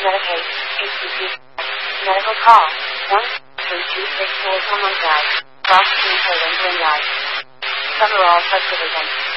Medicaid, HCP. Medical call, 1-3264 Someone died. Cross Green Hill and Glen Yard. Cover all such provisions.